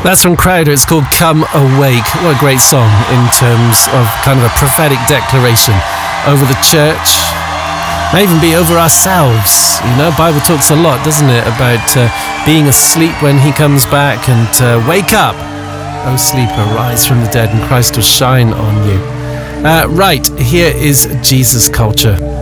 That's from Crowder. It's called Come Awake. What a great song in terms of kind of a prophetic declaration over the church. May even be over ourselves. You know, Bible talks a lot, doesn't it, about being asleep when he comes back, and wake up, O sleeper, rise from the dead and Christ will shine on you. Right, here is Jesus Culture.